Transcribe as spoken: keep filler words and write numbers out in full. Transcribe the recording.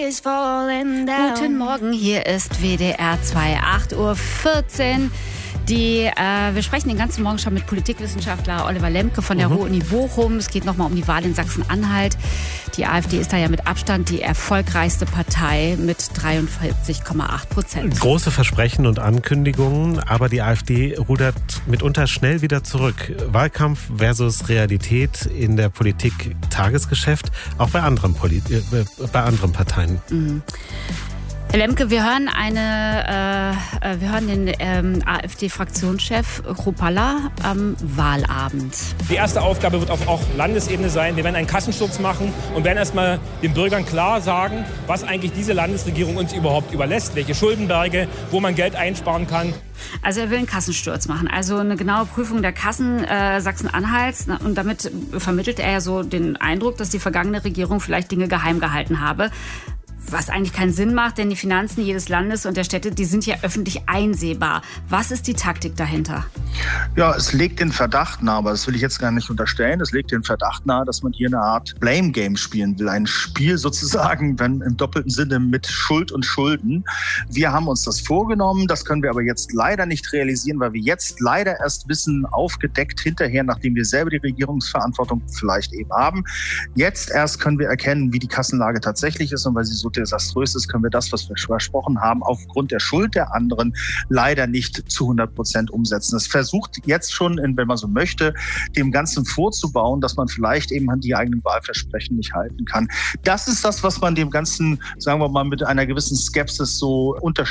is falling down. Guten Morgen, hier ist W D R zwei, acht Uhr vierzehn. Die, äh, wir sprechen den ganzen Morgen schon mit Politikwissenschaftler Oliver Lemke von der Mhm. Ruhr-Uni Bochum. Es geht nochmal um die Wahl in Sachsen-Anhalt. Die AfD ist da ja mit Abstand die erfolgreichste Partei mit dreiundvierzig Komma acht Prozent. Große Versprechen und Ankündigungen, aber die AfD rudert mitunter schnell wieder zurück. Wahlkampf versus Realität in der Politik, Tagesgeschäft, auch bei anderen, Poli- äh, bei anderen Parteien. Mhm. Herr Lemke, wir hören eine, äh, wir hören den ähm, AfD-Fraktionschef Kruppalla am Wahlabend. Die erste Aufgabe wird auf auch Landesebene sein. Wir werden einen Kassensturz machen und werden erstmal den Bürgern klar sagen, was eigentlich diese Landesregierung uns überhaupt überlässt, welche Schuldenberge, wo man Geld einsparen kann. Also er will einen Kassensturz machen, also eine genaue Prüfung der Kassen äh, Sachsen-Anhalts. Und damit vermittelt er ja so den Eindruck, dass die vergangene Regierung vielleicht Dinge geheim gehalten habe. Was eigentlich keinen Sinn macht, denn die Finanzen jedes Landes und der Städte, die sind ja öffentlich einsehbar. Was ist die Taktik dahinter? Ja, es legt den Verdacht nahe, aber das will ich jetzt gar nicht unterstellen, es legt den Verdacht nahe, dass man hier eine Art Blame Game spielen will. Ein Spiel sozusagen, wenn im doppelten Sinne mit Schuld und Schulden. Wir haben uns das vorgenommen, das können wir aber jetzt leider nicht realisieren, weil wir jetzt leider erst wissen, aufgedeckt hinterher, nachdem wir selber die Regierungsverantwortung vielleicht eben haben. Jetzt erst können wir erkennen, wie die Kassenlage tatsächlich ist und weil sie so desaströs ist, können wir das, was wir versprochen haben, aufgrund der Schuld der anderen leider nicht zu hundert Prozent umsetzen. Es versucht jetzt schon, wenn man so möchte, dem Ganzen vorzubauen, dass man vielleicht eben an die eigenen Wahlversprechen nicht halten kann. Das ist das, was man dem Ganzen, sagen wir mal, mit einer gewissen Skepsis so unterstellt.